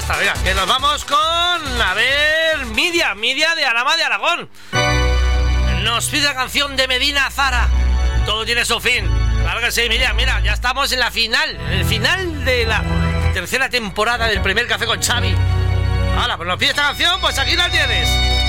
está, venga, que nos vamos con, a ver, Midia de Alhama de Aragón. Nos pide la canción de Medina Zara, Todo tiene su fin. Claro que sí, Midia, mira, ya estamos en la final, en el final de la tercera temporada del primer Café con Xavi. Hala, pues nos pide esta canción, pues aquí la tienes.